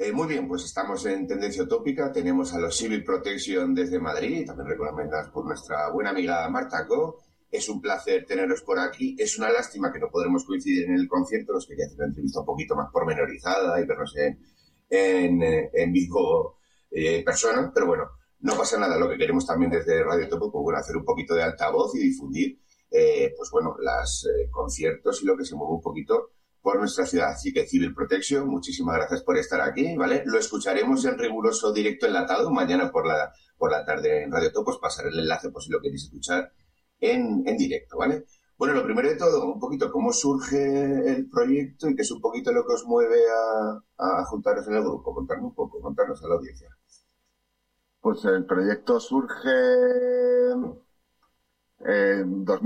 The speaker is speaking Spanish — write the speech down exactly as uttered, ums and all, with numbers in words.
Eh, muy bien, pues estamos en Tendencia Utópica, tenemos a los Civil Protection desde Madrid, también recomendados por nuestra buena amiga Marta Co. Es un placer teneros por aquí, es una lástima que no podremos coincidir en el concierto, os quería hacer una entrevista un poquito más pormenorizada y vernos en, en, en vivo eh, persona, pero bueno, no pasa nada, lo que queremos también desde Radio Topo, pues bueno, hacer un poquito de altavoz y difundir, eh, pues bueno, los eh, conciertos y lo que se mueve un poquito por nuestra ciudad. Así que Civil Protection, muchísimas gracias por estar aquí, ¿vale? Lo escucharemos en riguroso directo enlatado mañana por la, por la tarde en Radio Topos. Pasaré el enlace por si lo queréis escuchar en, en directo, ¿vale? Bueno, lo primero de todo, un poquito cómo surge el proyecto y qué es un poquito lo que os mueve a, a juntaros en el grupo. Contarnos un poco, contarnos a la audiencia. Pues el proyecto surge en dos mil